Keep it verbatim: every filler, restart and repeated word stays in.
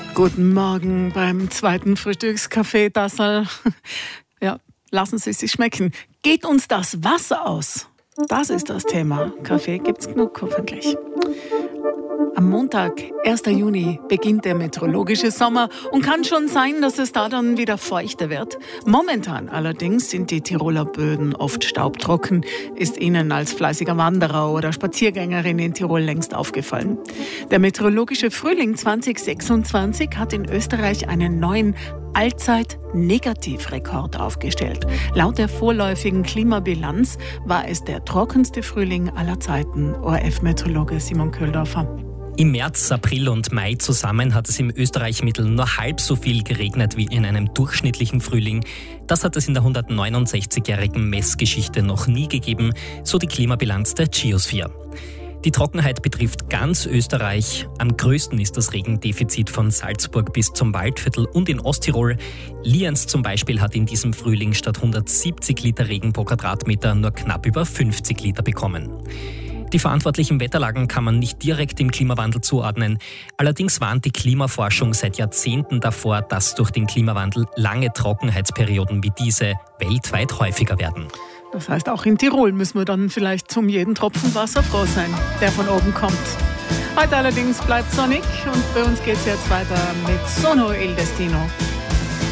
Guten Morgen beim zweiten Frühstückskaffee, Dassel. Ja, lassen Sie es sich schmecken. Geht uns das Wasser aus? Das ist das Thema. Kaffee gibt's genug, hoffentlich. Am Montag, ersten Juni, beginnt der meteorologische Sommer und kann schon sein, dass es da dann wieder feuchter wird. Momentan allerdings sind die Tiroler Böden oft staubtrocken, ist Ihnen als fleißiger Wanderer oder Spaziergängerin in Tirol längst aufgefallen. Der meteorologische Frühling zwanzig sechsundzwanzig hat in Österreich einen neuen Allzeit-Negativrekord aufgestellt. Laut der vorläufigen Klimabilanz war es der trockenste Frühling aller Zeiten. O R F-Meteorologe Simon Köhldorfer. Im März, April und Mai zusammen hat es im Österreich-Mittel nur halb so viel geregnet wie in einem durchschnittlichen Frühling. Das hat es in der hundertneunundsechzigjährigen Messgeschichte noch nie gegeben, so die Klimabilanz der Geosphere. Die Trockenheit betrifft ganz Österreich. Am größten ist das Regendefizit von Salzburg bis zum Waldviertel und in Osttirol. Lienz zum Beispiel hat in diesem Frühling statt hundertsiebzig Liter Regen pro Quadratmeter nur knapp über fünfzig Liter bekommen. Die verantwortlichen Wetterlagen kann man nicht direkt dem Klimawandel zuordnen. Allerdings warnt die Klimaforschung seit Jahrzehnten davor, dass durch den Klimawandel lange Trockenheitsperioden wie diese weltweit häufiger werden. Das heißt, auch in Tirol müssen wir dann vielleicht zum jeden Tropfen Wasser froh sein, der von oben kommt. Heute allerdings bleibt sonnig und bei uns geht es jetzt weiter mit Sono Il Destino.